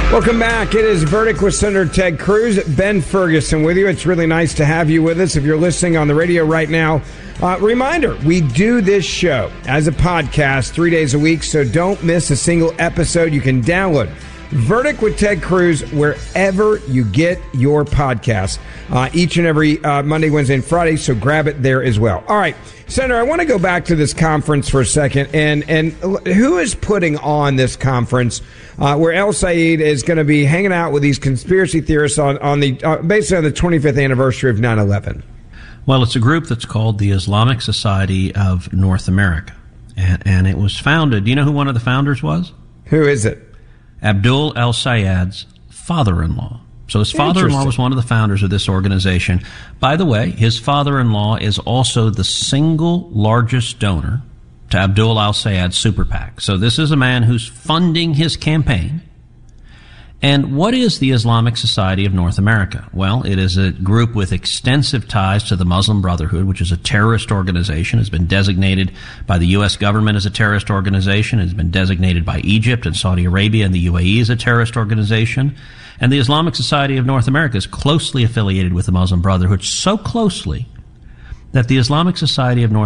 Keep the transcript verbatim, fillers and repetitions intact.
Welcome back. It is Verdict with Senator Ted Cruz. Ben Ferguson with you. It's really nice to have you with us. If you're listening on the radio right now, uh, reminder, we do this show as a podcast three days a week, so don't miss a single episode. You can download Verdict with Ted Cruz wherever you get your podcasts uh, each and every uh, Monday, Wednesday, and Friday, so grab it there as well. All right, Senator, I want to go back to this conference for a second, and, and who is putting on this conference uh, where El Sayed is going to be hanging out with these conspiracy theorists on, on the uh, basically on the twenty-fifth anniversary of nine eleven? Well, it's a group that's called the Islamic Society of North America, and, and it was founded. Do you know who one of the founders was? Who is it? Abdul al-Sayed's father-in-law. So his father-in-law was one of the founders of this organization. By the way, his father-in-law is also the single largest donor to Abdul al-Sayed's super PAC. So this is a man who's funding his campaign. And what is the Islamic Society of North America? Well, it is a group with extensive ties to the Muslim Brotherhood, which is a terrorist organization, has been designated by the U S government as a terrorist organization, has been designated by Egypt and Saudi Arabia and the U A E as a terrorist organization. And the Islamic Society of North America is closely affiliated with the Muslim Brotherhood, so closely that the Islamic Society of North